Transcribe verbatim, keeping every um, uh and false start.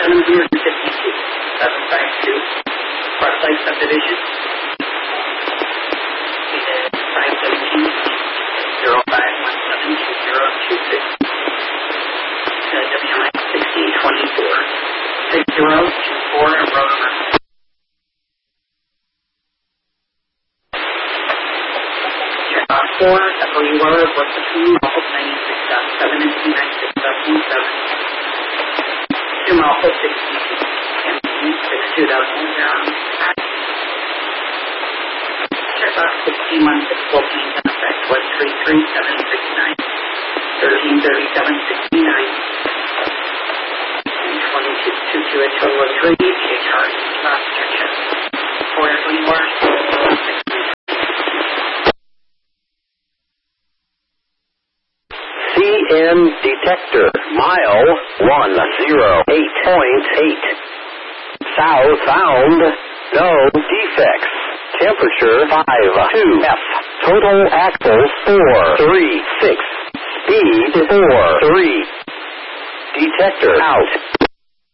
seven hundred fifty-two, seven five two, Parkside Subdivision. It is five seventeen, zero five one seven two zero two six. W I sixteen twenty-four, six zero two four, Aurora. Checkbox four, W R, what's the two, Malcolm ninety-six dot seven and two ninety-six dot seven. Two Malcolm sixty-two, M P sixty-two dot zero. Checkbox sixteen one six fourteen, effect one three three seven six nine, thirteen thirty-seven sixty-nine. twenty-two twenty-two at total of three, P H R, last protection. four twenty-four, C N detector, mile one oh eight point eight. South bound, no defects. Temperature five two F. Total axles four three six. Speed four three. Detector out.